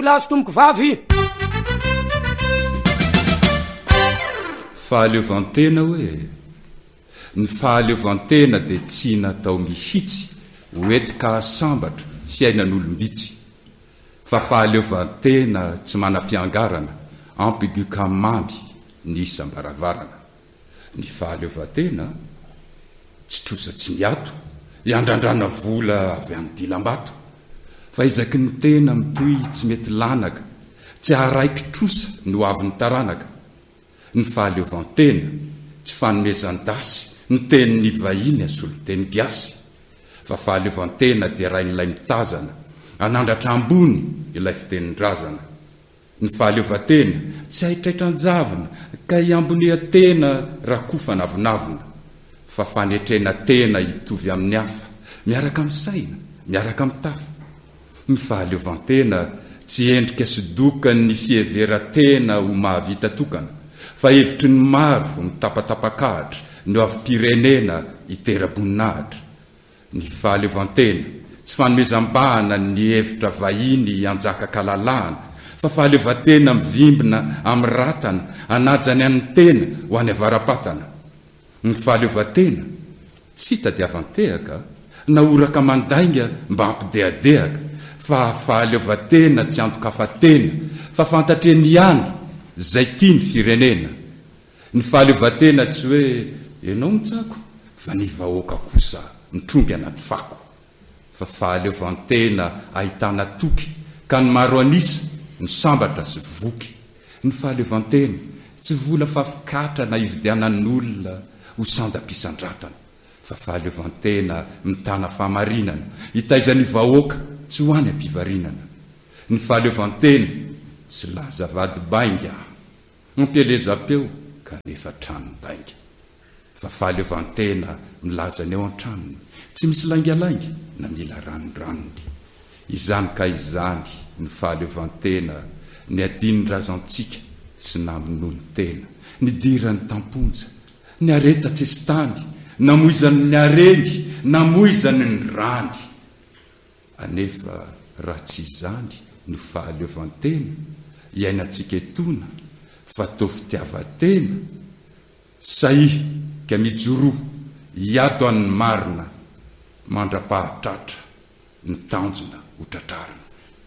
lahy sy tomboko vavy. Fahaleovantena hoe ny fahaleovantena dia tsy natao mihitsy hoetika sambatra fiainan'olombitsy, fa fahaleovantena tsy manam-piangarana ampigu kamamy ny isam-baravarana. Ny fahaleovantena tsy trosa tsy miato iandrandrana vola avy amin'ny dilam-bato, fa izaky ny tena mitoy tsy mety lanaka, tsy araiky trosa no avy ny taranaka. Ny fahaleovantena tsy fanomezan-dasy ny tenin'ny vahiny asolo teny giasy, fa fahaleovantena dia rain'ilay mitazana anandratra ambony ilay fitenin-drazana. Ny fahaleovantena tsy haitraitran-javina ka iambonihan-tena raha kofa navinavina, fa fanetrena tena hitovy amin'ny hafa, miaraka amin'ny saina, miaraka amin'ny tafa. Ny fahaleovantena tsy endrika sodoka ny fiheveran-tena ho mahavita tokana, fa hevitry ny maro mitapatapakahatra no avy pirenena hitera-boninahitra. Ny fahaleovantena tsy fanomezam-bahana ny hevitra vahiny anjaka-kalalahana, fa fahaleovantena mivimbina amin'ny ratana anajany amin'ny tena ho any avaram-patana. Ny fahaleovantena tsy fitadiavan-tehaka na oraka mandainga mba hampidehadehaka, fa fahaleovantena tsy antokafatena, fa fantatreny ihany zay tia ny firenena. Ny fahaleovantena tsy hoe ianao mitsako fa ny vahoaka kosa mitrongy anaty fako, fa fahaleovantena ahitana toky ka ny maro anisa ny sambatra sy voky. Ny fahaleovantena tsy vola fafikatra na ividianan'olona ho sandam-pisandratana, fa fahaleovantena mitana fahamarinana hitaizany vahoaka tsy ho any am-pivarinana. Ny fahaleovantena tsy laza vady bainga ampielezam-peo kanefa tranodainga, fa fahaleovantena milazany eo an-tranony tsy misy laingalainga na mila ranondranony. Izany ka izany ny fahaleovantena ny adiny razantsika sy naminony tena, ny dirany tamponja, ny areta tsy sy tany, namoizany ny arendy, namoizany ny rany. Anefa raha tsy izany ny fahaleovantena iainantsika etona, fa tao fitiavatena, sahihy ka mijoroa hiato an'ny marina, mandra-pahatratra ny tanjona ho tratrarina.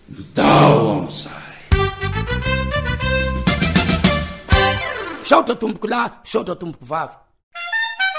Ndao amin'izay. Saotra tomboko lahy, saotra tomboko vavy.